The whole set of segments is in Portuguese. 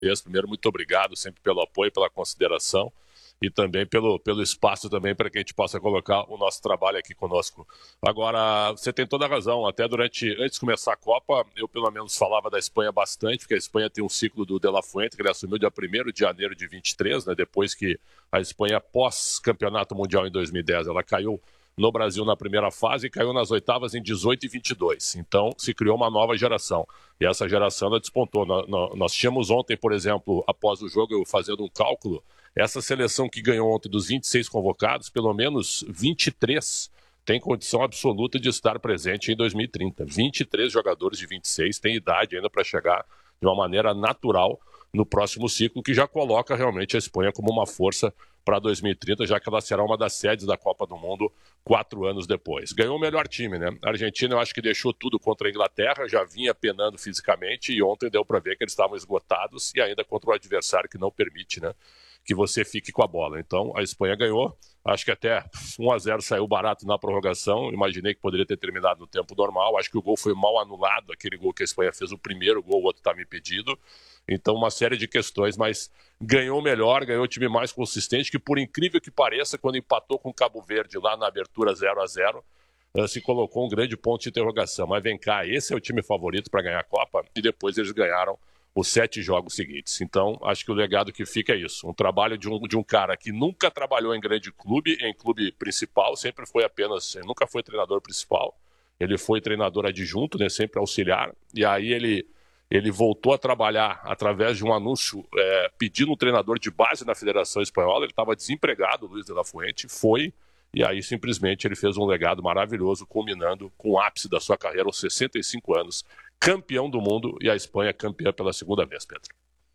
Primeiro, muito obrigado sempre pelo apoio, pela consideração e também pelo espaço também para que a gente possa colocar o nosso trabalho aqui conosco. Agora, você tem toda a razão, até antes de começar a Copa, eu pelo menos falava da Espanha bastante, porque a Espanha tem um ciclo do De La Fuente, que ele assumiu dia 1º de janeiro de 23, né, depois que a Espanha, pós-campeonato mundial em 2010, ela caiu no Brasil na primeira fase e caiu nas oitavas em 18 e 22. Então, se criou uma nova geração. E essa geração ela despontou. Nós tínhamos ontem, por exemplo, após o jogo, eu fazendo um cálculo, essa seleção que ganhou ontem dos 26 convocados, pelo menos 23 tem condição absoluta de estar presente em 2030. 23 jogadores de 26 têm idade ainda para chegar de uma maneira natural no próximo ciclo, que já coloca realmente a Espanha como uma força para 2030, já que ela será uma das sedes da Copa do Mundo 4 anos depois. Ganhou o melhor time, né? A Argentina, eu acho que deixou tudo contra a Inglaterra, já vinha penando fisicamente e ontem deu para ver que eles estavam esgotados e ainda contra o adversário que não permite, né, que você fique com a bola. Então, a Espanha ganhou. Acho que até 1-0 saiu barato na prorrogação. Imaginei que poderia ter terminado no tempo normal. Acho que o gol foi mal anulado. Aquele gol que a Espanha fez, o primeiro gol, o outro estava impedido. Então, uma série de questões, mas ganhou melhor, ganhou o time mais consistente, que por incrível que pareça, quando empatou com o Cabo Verde lá na abertura 0-0, se colocou um grande ponto de interrogação. Mas vem cá, esse é o time favorito para ganhar a Copa? E depois eles ganharam os 7 jogos seguintes. Então, acho que o legado que fica é isso. Um trabalho de um cara que nunca trabalhou em grande clube, em clube principal, sempre foi nunca foi treinador principal. Ele foi treinador adjunto, né, sempre auxiliar. E aí ele voltou a trabalhar através de um anúncio pedindo um treinador de base na Federação Espanhola. Ele estava desempregado, Luiz de la Fuente, foi, e aí simplesmente ele fez um legado maravilhoso, culminando com o ápice da sua carreira aos 65 anos, campeão do mundo, e a Espanha campeã pela segunda vez, Pedro.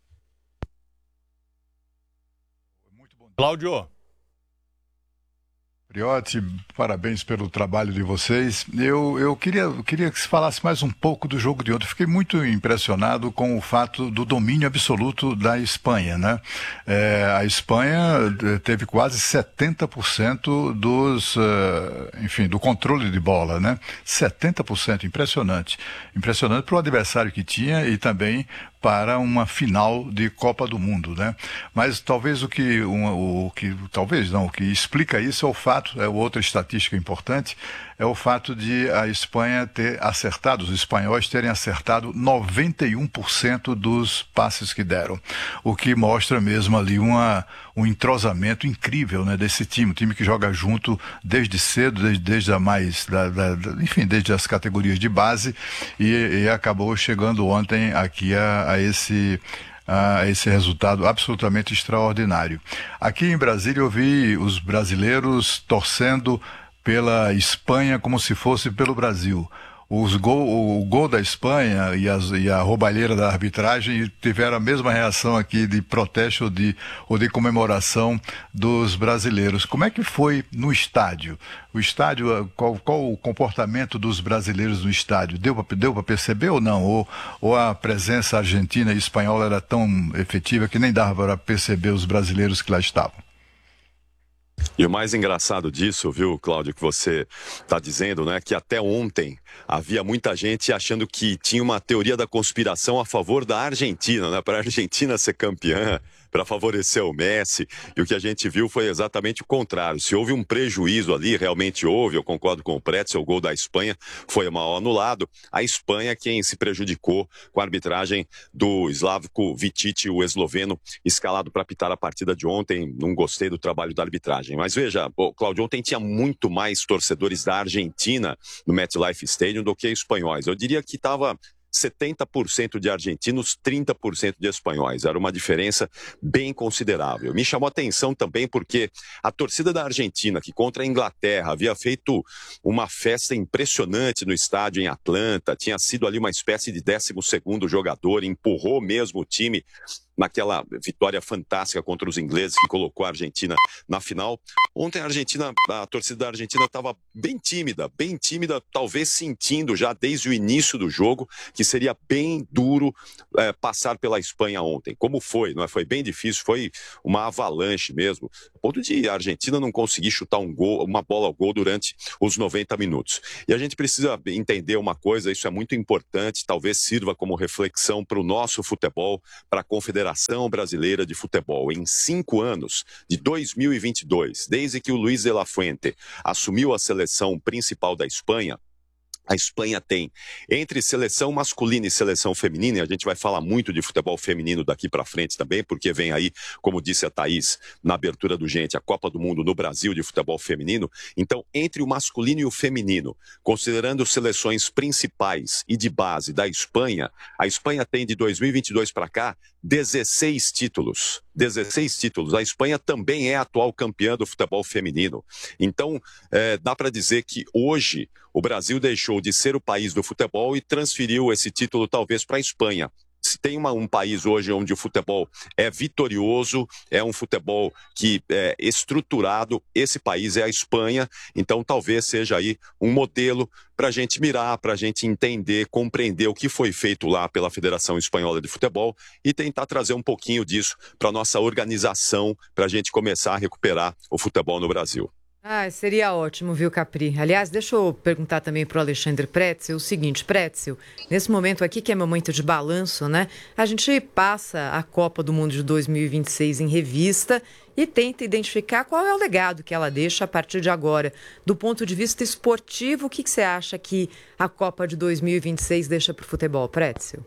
Muito bom. Cláudio. Priotti, parabéns pelo trabalho de vocês. Eu queria que se falasse mais um pouco do jogo de ontem. Fiquei muito impressionado com o fato do domínio absoluto da Espanha, né? A Espanha teve quase 70% do controle de bola, né? 70%, impressionante. Impressionante para o adversário que tinha e também para uma final de Copa do Mundo, né? Mas talvez o que explica isso é o fato, é outra estatística importante, é o fato de a Espanha ter acertado, os espanhóis terem acertado 91% dos passes que deram, o que mostra mesmo ali um entrosamento incrível, né, desse time, um time que joga junto desde cedo, desde desde as categorias de base e acabou chegando ontem aqui a esse resultado absolutamente extraordinário. Aqui em Brasília eu vi os brasileiros torcendo pela Espanha como se fosse pelo Brasil. O gol da Espanha e a roubalheira da arbitragem tiveram a mesma reação aqui de protesto ou de comemoração dos brasileiros. Como é que foi no estádio? O estádio, qual o comportamento dos brasileiros no estádio? Deu para perceber ou não? Ou a presença argentina e espanhola era tão efetiva que nem dava para perceber os brasileiros que lá estavam? E o mais engraçado disso, viu, Cláudio, que você está dizendo, né, que até ontem havia muita gente achando que tinha uma teoria da conspiração a favor da Argentina, né, para a Argentina ser campeã, para favorecer o Messi, e o que a gente viu foi exatamente o contrário. Se houve um prejuízo ali, realmente houve, eu concordo com o Pretzel, o gol da Espanha foi mal anulado, a Espanha quem se prejudicou com a arbitragem do Slavko Vičić, o esloveno, escalado para apitar a partida de ontem. Não gostei do trabalho da arbitragem. Mas veja, Cláudio, ontem tinha muito mais torcedores da Argentina no MetLife Stadium do que espanhóis. Eu diria que estava 70% de argentinos, 30% de espanhóis. Era uma diferença bem considerável. Me chamou a atenção também porque a torcida da Argentina, que contra a Inglaterra havia feito uma festa impressionante no estádio em Atlanta, tinha sido ali uma espécie de 12º jogador, empurrou mesmo o time naquela vitória fantástica contra os ingleses que colocou a Argentina na final. Ontem a torcida da Argentina estava bem tímida, talvez sentindo já desde o início do jogo que seria bem duro passar pela Espanha ontem. Como foi, não é? Foi bem difícil, foi uma avalanche mesmo. ponto de a Argentina não conseguir chutar um gol, uma bola ao gol durante os 90 minutos. E a gente precisa entender uma coisa, isso é muito importante, talvez sirva como reflexão para o nosso futebol, para a Confederação Brasileira de Futebol. Em 5 anos, de 2022, desde que o Luis de la Fuente assumiu a seleção principal da Espanha, a Espanha tem, entre seleção masculina e seleção feminina, e a gente vai falar muito de futebol feminino daqui para frente também, porque vem aí, como disse a Thaís, na abertura do Gente, a Copa do Mundo no Brasil de futebol feminino. Então, entre o masculino e o feminino, considerando seleções principais e de base da Espanha, a Espanha tem de 2022 para cá 16 títulos. 16 títulos. A Espanha também é a atual campeã do futebol feminino. Então, dá para dizer que hoje o Brasil deixou de ser o país do futebol e transferiu esse título talvez para a Espanha. Se tem um país hoje onde o futebol é vitorioso, é um futebol que é estruturado, esse país é a Espanha, então talvez seja aí um modelo para a gente mirar, para a gente entender, compreender o que foi feito lá pela Federação Espanhola de Futebol e tentar trazer um pouquinho disso para a nossa organização, para a gente começar a recuperar o futebol no Brasil. Seria ótimo, viu, Capri? Aliás, deixa eu perguntar também para o Alexandre Pretzel o seguinte, Pretzel, nesse momento aqui, que é momento de balanço, né? A gente passa a Copa do Mundo de 2026 em revista e tenta identificar qual é o legado que ela deixa a partir de agora. Do ponto de vista esportivo, o que você acha que a Copa de 2026 deixa para o futebol, Pretzel?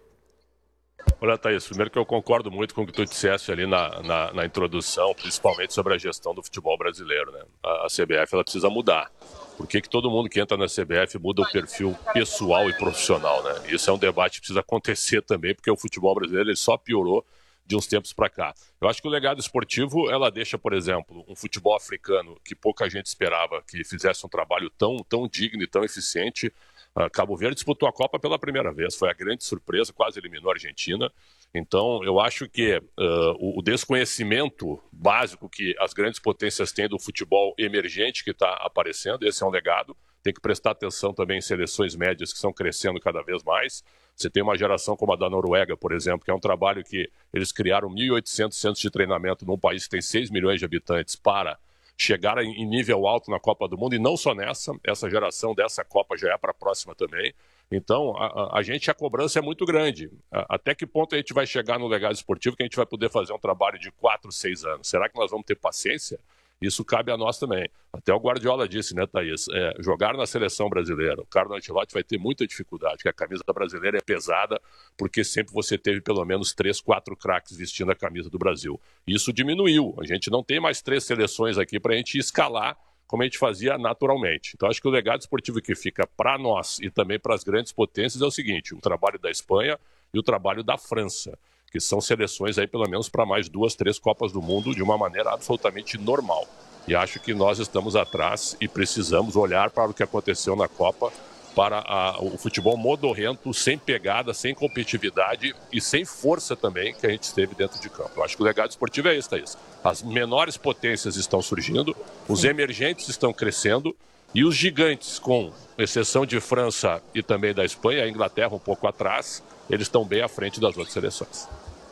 Olha, Thaís, primeiro que eu concordo muito com o que tu disseste ali na introdução, principalmente sobre a gestão do futebol brasileiro, né? A CBF, ela precisa mudar. Por que todo mundo que entra na CBF muda o perfil pessoal e profissional, né? Isso é um debate que precisa acontecer também, porque o futebol brasileiro ele só piorou de uns tempos para cá. Eu acho que o legado esportivo, ela deixa, por exemplo, um futebol africano que pouca gente esperava que fizesse um trabalho tão digno e tão eficiente. Cabo Verde disputou a Copa pela primeira vez, foi a grande surpresa, quase eliminou a Argentina. Então, eu acho que o desconhecimento básico que as grandes potências têm do futebol emergente que está aparecendo, esse é um legado. Tem que prestar atenção também em seleções médias que estão crescendo cada vez mais. Você tem uma geração como a da Noruega, por exemplo, que é um trabalho que eles criaram 1.800 centros de treinamento num país que tem 6 milhões de habitantes para chegar em nível alto na Copa do Mundo, e não só essa geração dessa Copa já é para a próxima também. Então, a cobrança é muito grande. Até que ponto a gente vai chegar no legado esportivo que a gente vai poder fazer um trabalho de 4, 6 anos? Será que nós vamos ter paciência? Isso cabe a nós também. Até o Guardiola disse, né, Thaís? Jogar na seleção brasileira. O Carlo Ancelotti vai ter muita dificuldade, porque a camisa brasileira é pesada, porque sempre você teve pelo menos 3, 4 craques vestindo a camisa do Brasil. Isso diminuiu. A gente não tem mais 3 seleções aqui para a gente escalar como a gente fazia naturalmente. Então, acho que o legado esportivo que fica para nós e também para as grandes potências é o seguinte: o trabalho da Espanha e o trabalho da França, que são seleções aí pelo menos para mais 2, 3 Copas do Mundo de uma maneira absolutamente normal. E acho que nós estamos atrás e precisamos olhar para o que aconteceu na Copa, para o futebol modorrento, sem pegada, sem competitividade e sem força também que a gente esteve dentro de campo. Eu acho que o legado esportivo é esse, Thaís. As menores potências estão surgindo, os emergentes estão crescendo e os gigantes, com exceção de França e também da Espanha, a Inglaterra um pouco atrás, eles estão bem à frente das outras seleções.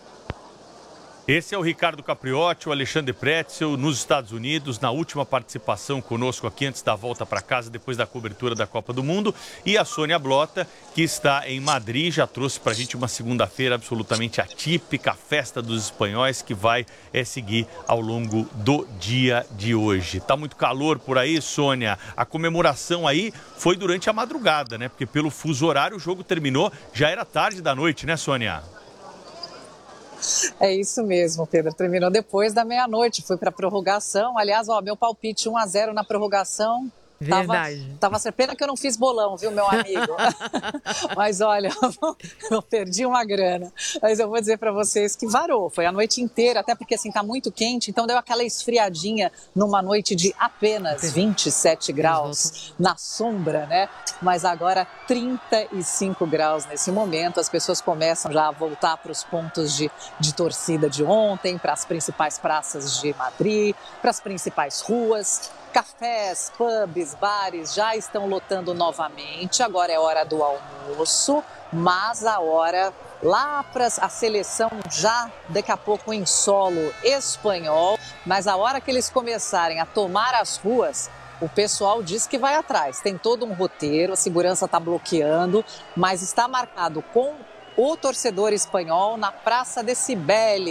Esse é o Ricardo Capriotti, o Alexandre Pretzel, nos Estados Unidos, na última participação conosco aqui antes da volta para casa, depois da cobertura da Copa do Mundo. E a Sônia Blota, que está em Madrid, já trouxe para a gente uma segunda-feira absolutamente atípica, a festa dos espanhóis, que vai seguir ao longo do dia de hoje. Tá muito calor por aí, Sônia? A comemoração aí foi durante a madrugada, né? Porque pelo fuso horário o jogo terminou, já era tarde da noite, né, Sônia? É isso mesmo, Pedro. Terminou depois da meia-noite, foi para prorrogação. Aliás, meu palpite 1-0 na prorrogação. Verdade. Tava pena que eu não fiz bolão, viu, meu amigo? Mas olha, eu perdi uma grana. Mas eu vou dizer para vocês que varou, foi a noite inteira, até porque assim tá muito quente, então deu aquela esfriadinha numa noite de apenas 27 graus na sombra, né? Mas agora 35 graus nesse momento, as pessoas começam já a voltar para os pontos de torcida de ontem, para as principais praças de Madrid, para as principais ruas. Cafés, pubs, bares já estão lotando novamente. Agora é hora do almoço, mas a hora lá para a seleção já daqui a pouco em solo espanhol, mas a hora que eles começarem a tomar as ruas, o pessoal diz que vai atrás. Tem todo um roteiro, a segurança está bloqueando, mas está marcado com o torcedor espanhol na Praça de Cibeles.